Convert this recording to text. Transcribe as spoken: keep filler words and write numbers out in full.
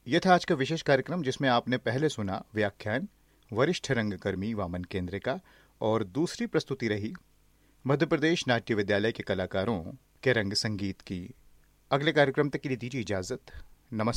यह था आज का विशेष कार्यक्रम जिसमें आपने पहले सुना व्याख्यान वरिष्ठ रंगकर्मी वामन केंद्रे का और दूसरी प्रस्तुति रही मध्य प्रदेश नाट्य विद्यालय के कलाकारों के रंग संगीत की। अगले कार्यक्रम तक के लिए दीजिए इजाजत। नमस्कार।